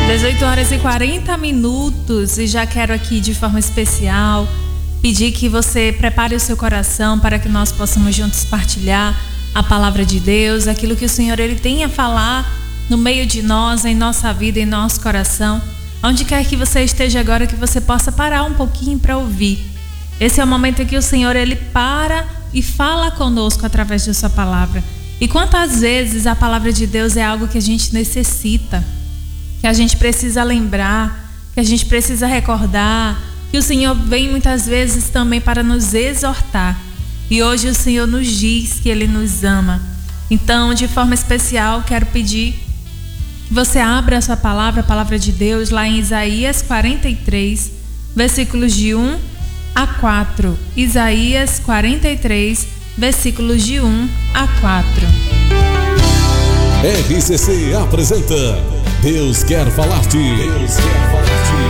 18h40 e já quero aqui de forma especial pedir que você prepare o seu coração para que nós possamos juntos partilhar a palavra de Deus, aquilo que o Senhor ele tem a falar no meio de nós, em nossa vida, em nosso coração. Onde quer que você esteja agora, que você possa parar um pouquinho para ouvir. Esse é o momento em que o Senhor ele para e fala conosco através de sua palavra. E quantas vezes a palavra de Deus é algo que a gente necessita, que a gente precisa lembrar, que a gente precisa recordar, que o Senhor vem muitas vezes também para nos exortar. E hoje o Senhor nos diz que Ele nos ama. Então, de forma especial, quero pedir que você abra a sua palavra, a palavra de Deus, lá em Isaías 43, versículos de 1 a 4. Isaías 43, versículos de 1 a 4. RCC apresenta Deus quer falar-te. Deus quer falar-te.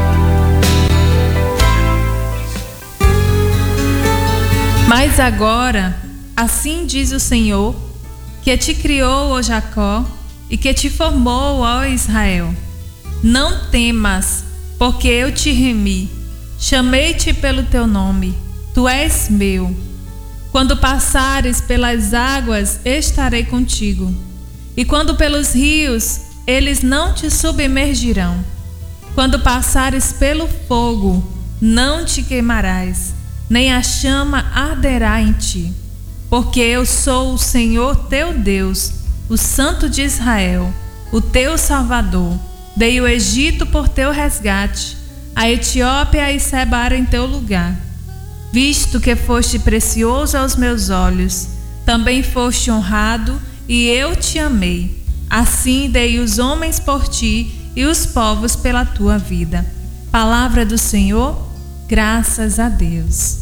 Mas agora, assim diz o Senhor, que te criou, ó Jacó, e que te formou, ó Israel. Não temas, porque eu te remi. Chamei-te pelo teu nome, tu és meu. Quando passares pelas águas, estarei contigo. E quando pelos rios, eles não te submergirão. Quando passares pelo fogo, não te queimarás, nem a chama arderá em ti. Porque eu sou o Senhor teu Deus, o Santo de Israel, o teu Salvador. Dei o Egito por teu resgate, a Etiópia e Sebara em teu lugar. Visto que foste precioso aos meus olhos, também foste honrado, e eu te amei. Assim dei os homens por ti e os povos pela tua vida. Palavra do Senhor, graças a Deus.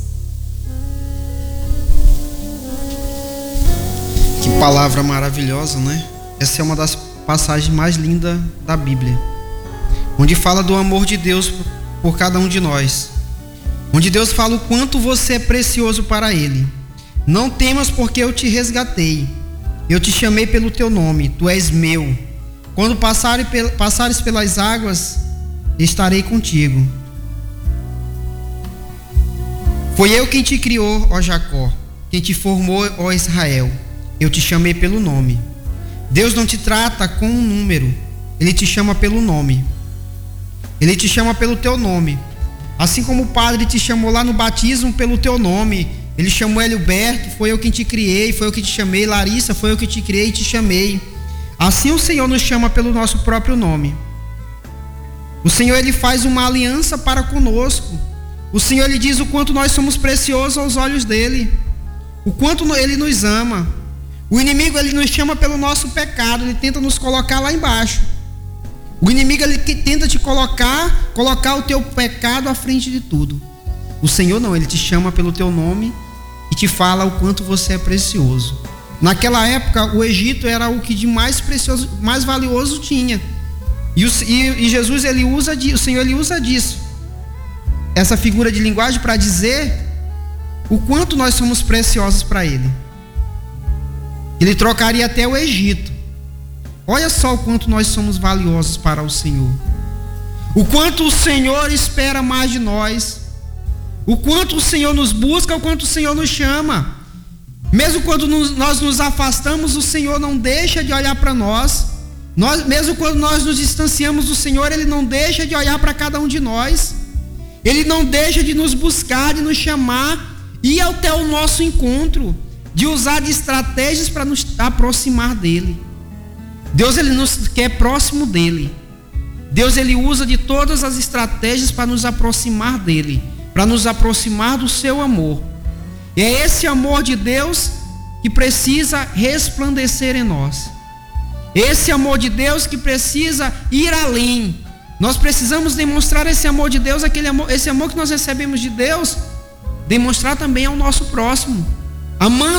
Que palavra maravilhosa, né? Essa é uma das passagens mais lindas da Bíblia, onde fala do amor de Deus por cada um de nós, onde Deus fala o quanto você é precioso para Ele. Não temas, porque eu te resgatei. Eu te chamei pelo teu nome, tu és meu. Quando passares pelas águas, estarei contigo. Foi eu quem te criou, ó Jacó, quem te formou, ó Israel. Eu te chamei pelo nome. Deus não te trata com um número, Ele te chama pelo nome. Ele te chama pelo teu nome. Assim como o Padre te chamou lá no batismo pelo teu nome. Ele chamou Eliberto, foi eu quem te criei, foi eu que te chamei. Larissa, foi eu que te criei e te chamei. Assim o Senhor nos chama pelo nosso próprio nome. O Senhor ele faz uma aliança para conosco. O Senhor ele diz o quanto nós somos preciosos aos olhos dele, o quanto ele nos ama. O inimigo ele nos chama pelo nosso pecado, ele tenta nos colocar lá embaixo. O inimigo ele tenta te colocar o teu pecado à frente de tudo. O Senhor não, ele te chama pelo teu nome e te fala o quanto você é precioso. Naquela época, o Egito era o que de mais precioso, mais valioso tinha. E Jesus, o Senhor, ele usa disso, essa figura de linguagem, para dizer o quanto nós somos preciosos para Ele. Ele trocaria até o Egito. Olha só o quanto nós somos valiosos para o Senhor. O quanto o Senhor espera mais de nós. O quanto o Senhor nos busca, o quanto o Senhor nos chama. Mesmo quando nós nos afastamos, o Senhor não deixa de olhar para nós. Mesmo quando nós nos distanciamos do Senhor, Ele não deixa de olhar para cada um de nós. Ele não deixa de nos buscar, de nos chamar, ir até o nosso encontro, de usar de estratégias para nos aproximar dEle. Deus ele nos quer próximo dEle. Deus ele usa de todas as estratégias para nos aproximar dEle, para nos aproximar do seu amor. E é esse amor de Deus que precisa resplandecer em nós. Esse amor de Deus que precisa ir além. Nós precisamos demonstrar esse amor de Deus, esse amor que nós recebemos de Deus, demonstrar também ao nosso próximo, amando